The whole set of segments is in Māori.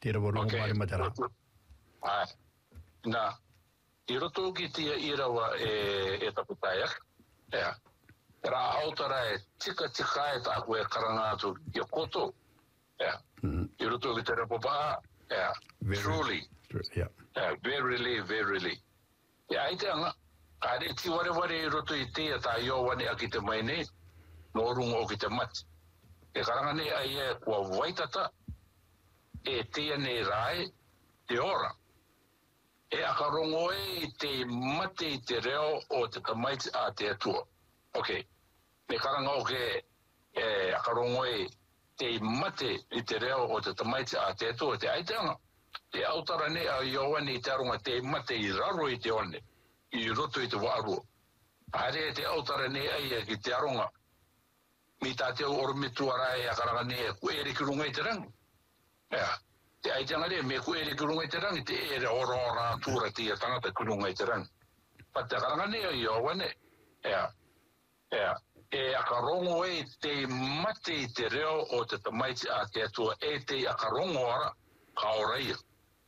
Tira warungo mai matara. Ai. Na. I roto ki tia irawa e taputaiak. Ea. Ra autara e tika e tāku e karangātu i koto. Ea. I roto ki te rapopaa. Ea. Truly. Yeah. Verily. Ea, ai te anga. Ka re ti ware i roto i tia tā iowane a ki te mai nei. No rungo o ki te mati. E karanga nei ai e kua waitata. E tia nei rai. Te ora. E akarongo e te mate i te reo o te tamaiti a te atua. Ok. Me karanga o ke akarongo e te mate i te reo o te tamaiti a te atua. Te aiteanga. Te autara ne a iowane i te aronga te mate i raro i te one. I roto i te waarua. Hare te autara ne ai ki te aronga. Mi tā te oromitu ara e akaranga ne ku ere ki runga i te rangi. Ea. Te aitanga re, me ku ere ki runga i te rangi, te ere ora tūra tia tangata ki runga i te rangi. Pat te akaranga ne i iowane. Ea. E akarongo e te mate i te reo o te tamaiti a te atua e te akarongo ara ka ora ia.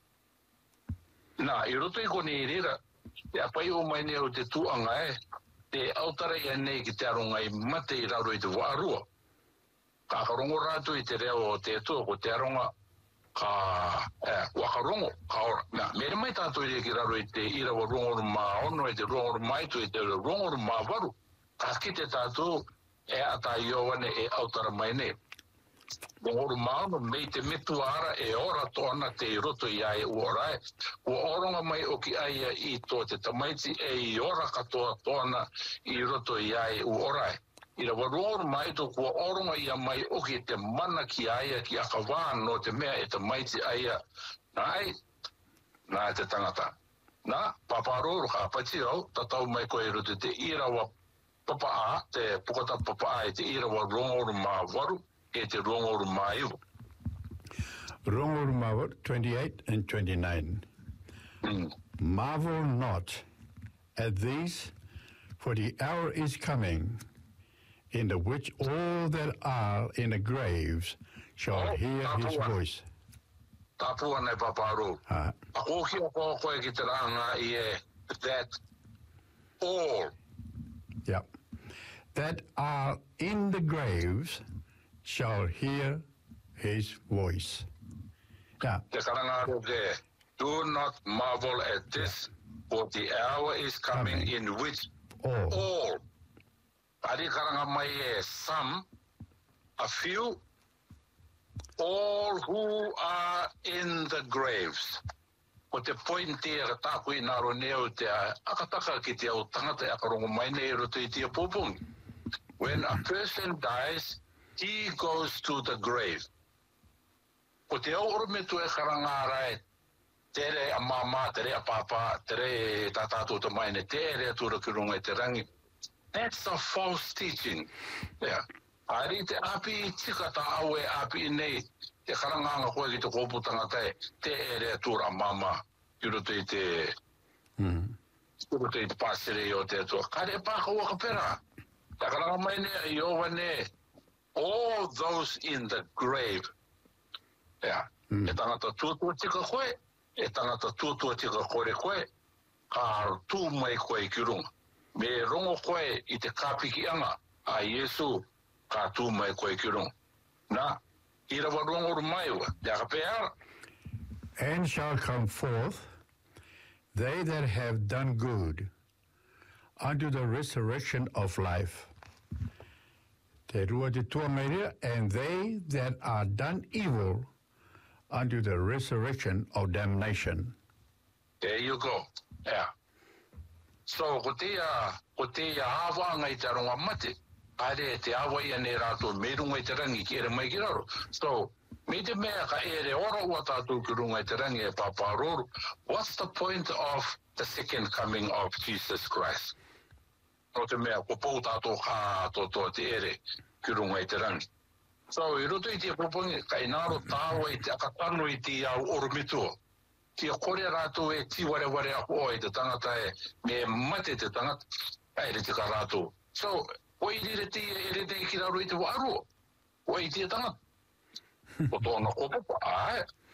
Nā, I roto I kone I rira, te apai o mai ne o te tuanga te autara ia nei ki te aronga I mate I raro I te waarua. Ka akarongo rātu I te reo o te atua ko te aronga ka wakarongo ka ora. Nā, mere mai tātou I ki raro I te irawa rongoru mā ono I te rongoru maitu I te rongoru mā waru. Ka kite tātou ata iowane e autara mai nei. Rongoru mā ono mei te metu ara e ora tōna te roto I ai uorai. Ua oronga mai o ki aia I tō te tamaiti e I ora katoa tōna I roto I ai uorai. Ira warongoru mai tō kua oronga ia mai o ki te mana ki aia ki akawā no te mea e te maiti aia. Nā te tangata. Nā, paparoro ka pati au, tatau mai koe roto te irawa papaa, te pukata papaa e te irawa rongoru mā waru, e te rongoru mā iwa. Rongoru mā waru, 28 and 29. Marvel not at these, for the hour is coming, in the which all that are in the graves shall hear his voice. Tapua nei paparo. Ako ki o koe ki te ranga I that all. Yeah. That are in the graves shall hear his voice. Yeah. Te karanga roke, do not marvel at this, for the hour is coming in which all. Ari karanga mai some, a few, all who are in the graves. O te pointi e tāku I naro neo te akataka ki te au tangata e akarongo mai nei roto I tia pōpungi. When a person dies, he goes to the grave. O te au orometu e karanga rai, tere a mama, tere a papa, tere tātātou te maine, tere a tūra ki runga I te rangi. That's a false teaching. Yeah. Ari te api tika ta au e api nei, te karanganga koe ki te kōputanga tai, te ere tūra mama, ki roto I te roto I te pāsere o te atua. Kare pāka waka pera. Te karanga mai ne, I owane, all those in the grave. Yeah. E tangata tūtua tika koe, e tangata tūtua tika kore koe, ka tū mai koe ki runga. Me rongo koe I te kāpikianga a Yesu ka tū mai koe ki runga. Nā, ira wa rongo mai wa, te akapea. And shall come forth they that have done good unto the resurrection of life. Te rua te tua meria, and they that are done evil unto the resurrection of damnation. There you go. Yeah. So, ko te awa ngai te aronga mate, are te awa ia ne rātou me runga I te rangi ki ere mai ki raro. So, me te mea ka ere ora ua tātou ki runga I te rangi e paparoro. What's the point of the second coming of Jesus Christ? No te mea, ko pou tātou ka toto te ere ki runga I te rangi. So, I roto I te popongi, ka inaro tāua I te akatano I te au oromitua. Kia kore rātou e ti ware ako oi te tangata e me mate te tangata e re te ka rātou. So, o I re te e re te ki raro I te waro. O I te tangata. O tōna kopapa,